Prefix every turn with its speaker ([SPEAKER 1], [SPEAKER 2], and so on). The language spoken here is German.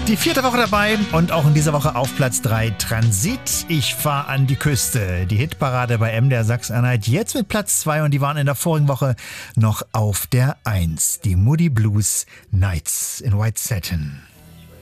[SPEAKER 1] Die 4. Woche dabei und auch in dieser Woche auf Platz 3 Transit. Ich fahre an die Küste. Die Hitparade bei MDR Sachsen-Anhalt jetzt mit Platz 2 und die waren in der vorigen Woche noch auf der 1. Die Moody Blues Nights in White Satin.